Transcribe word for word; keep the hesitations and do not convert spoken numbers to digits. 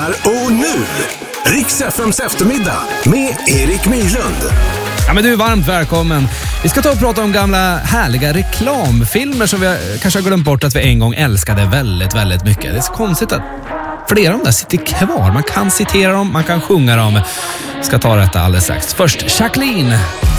Här och nu, Rix F M:s eftermiddag med Erik Mylund. Ja, men du är varmt välkommen. Vi ska ta och prata om gamla härliga reklamfilmer som vi kanske har glömt bort att vi en gång älskade väldigt, väldigt mycket. Det är så konstigt att flera av dem där sitter kvar. Man kan citera dem, man kan sjunga dem. Ska ta detta alldeles strax. Först Jacqueline.